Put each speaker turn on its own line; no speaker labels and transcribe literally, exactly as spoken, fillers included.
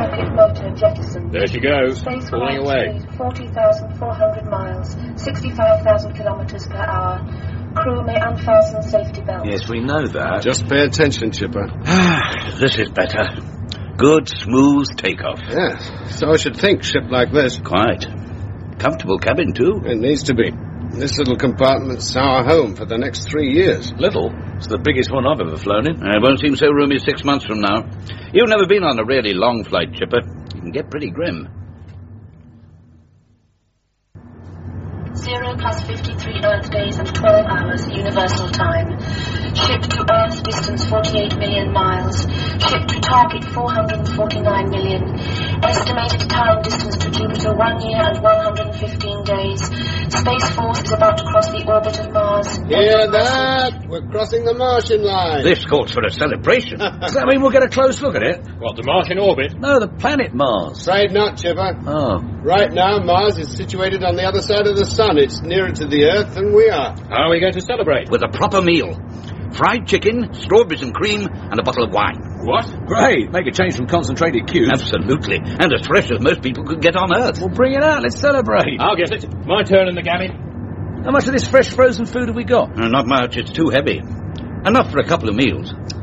rocket motor jettisoned.
There she goes,
Space
pulling away.
forty thousand four hundred miles, sixty-five thousand kilometers per hour. Crew may unfasten safety belts.
Yes, we know that.
Just pay attention, Chipper.
This is better. Good, smooth takeoff.
Yes, so I should think, ship like this.
Quite. Comfortable cabin, too.
It needs to be. This little compartment's our home for the next three years.
Little? It's the biggest one I've ever flown in.
It won't seem so roomy six months from now. You've never been on a really long flight, Chipper. You can get pretty grim.
Zero plus fifty-three Earth days and twelve hours universal time. Ship to Earth distance forty-eight million miles. Ship to target four hundred forty-nine million. Estimated time distance to Jupiter one year and one hundred fifteen days. Space Force is about to cross the orbit of Mars.
Hear that? We're crossing the Martian line.
This calls for a celebration.
Does that mean we'll get a close look at it?
What, the Martian orbit?
No, the planet Mars.
Afraid not, Chipper.
Oh.
Right now, Mars is situated on the other side of the sun. It's nearer to the Earth than we are.
How are we going to celebrate?
With a proper meal. Fried chicken, strawberries and cream, and a bottle of wine.
What?
Great. Make a change from concentrated cubes.
Absolutely. And as fresh as most people could get on Earth.
Well, bring it out. Let's celebrate.
I'll get it. My turn in the galley.
How much of this fresh frozen food have we got?
Uh, not much. It's too heavy. Enough for a couple of meals.